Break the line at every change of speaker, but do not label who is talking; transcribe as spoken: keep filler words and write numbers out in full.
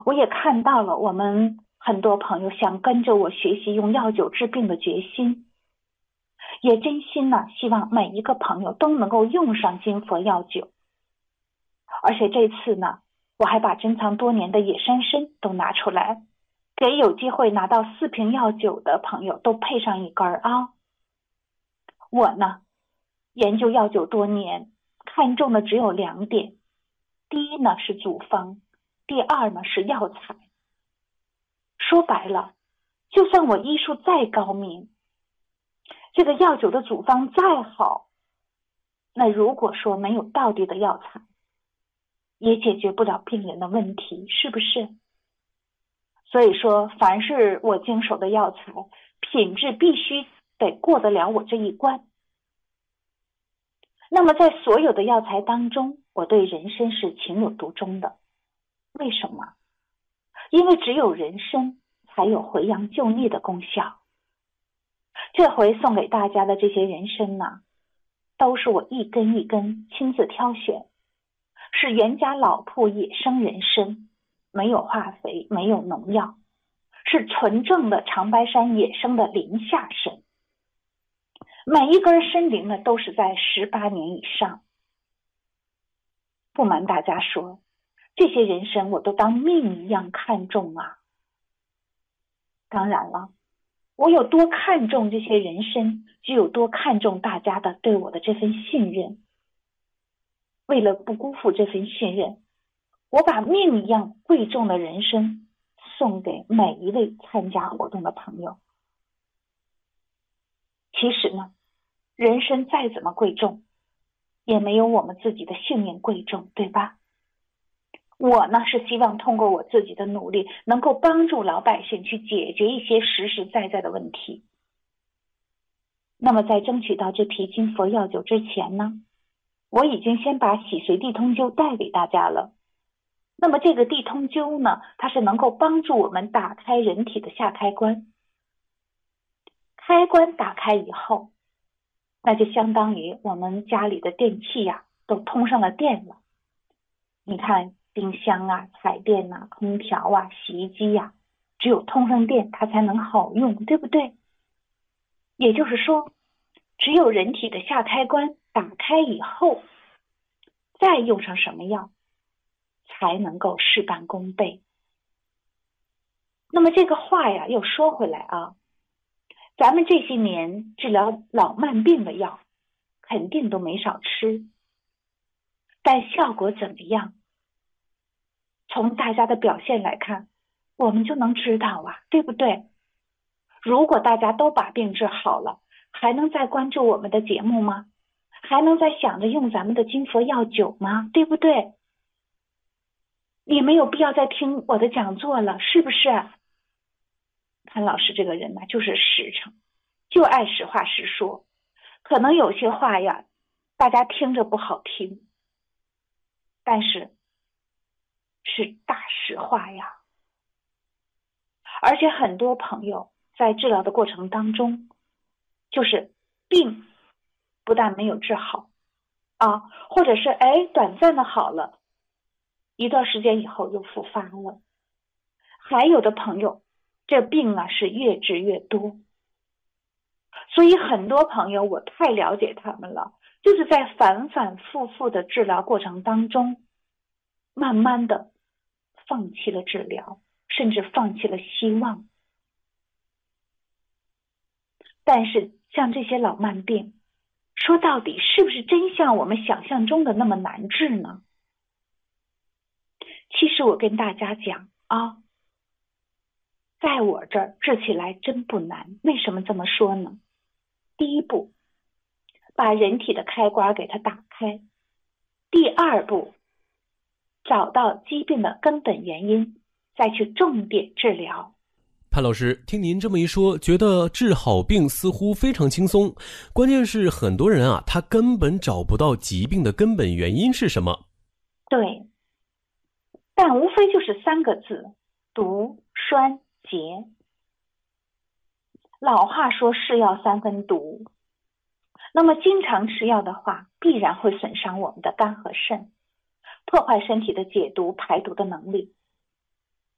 我也看到了我们很多朋友想跟着我学习用药酒治病的决心，也真心呢希望每一个朋友都能够用上金佛药酒。而且这次呢，我还把珍藏多年的野山参都拿出来，给有机会拿到四瓶药酒的朋友都配上一根啊。我呢，研究药酒多年，看重的只有两点，第一呢是组方，第二呢是药材。说白了，就算我医术再高明，这个药酒的组方再好，那如果说没有道地的药材，也解决不了病人的问题，是不是？所以说，凡是我经手的药材，品质必须得过得了我这一关。那么在所有的药材当中，我对人参是情有独钟的。为什么？因为只有人参才有回阳救逆的功效。这回送给大家的这些人参呢，都是我一根一根亲自挑选，是原家老铺野生人参，没有化肥，没有农药，是纯正的长白山野生的林下参。每一根参龄呢都是在十八年以上。不瞒大家说，这些人参我都当命一样看重啊。当然了，我有多看重这些人参，就有多看重大家的对我的这份信任。为了不辜负这份信任，我把命一样贵重的人参送给每一位参加活动的朋友。其实呢，人参再怎么贵重，也没有我们自己的性命贵重，对吧？我呢是希望通过我自己的努力，能够帮助老百姓去解决一些实实在在的问题。那么在争取到这批金佛药酒之前呢，我已经先把洗髓地通灸带给大家了。那么这个地通灸呢，它是能够帮助我们打开人体的下开关。开关打开以后，那就相当于我们家里的电器呀、啊、都通上了电了。你看冰箱啊、彩电啊、空调啊、洗衣机呀、啊，只有通上电它才能好用，对不对？也就是说，只有人体的下开关打开以后，再用上什么药才能够事半功倍。那么这个话呀又说回来啊，咱们这些年治疗老慢病的药肯定都没少吃，但效果怎么样？从大家的表现来看，我们就能知道啊，对不对？如果大家都把病治好了，还能再关注我们的节目吗？还能再想着用咱们的金佛药酒吗？对不对？你没有必要再听我的讲座了，是不是？潘老师这个人呢，就是实诚，就爱实话实说。可能有些话呀，大家听着不好听，但是是大实话呀。而且很多朋友在治疗的过程当中，就是病不但没有治好啊，或者是哎短暂的好了，一段时间以后又复发了。还有的朋友这病啊是越治越多。所以很多朋友我太了解他们了，就是在反反复复的治疗过程当中，慢慢的放弃了治疗，甚至放弃了希望。但是像这些老慢病，说到底是不是真像我们想象中的那么难治呢？其实我跟大家讲啊，在我这儿治起来真不难。为什么这么说呢？第一步，把人体的开关给它打开。第二步，找到疾病的根本原因，再去重点治疗。
潘老师，听您这么一说，觉得治好病似乎非常轻松。关键是很多人啊，他根本找不到疾病的根本原因是什么。
对，但无非就是三个字：毒、酸、结。老话说是药三分毒，那么经常吃药的话，必然会损伤我们的肝和肾，破坏身体的解毒排毒的能力，